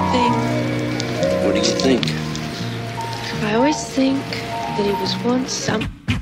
thing. What do you think? I always think that he was once some.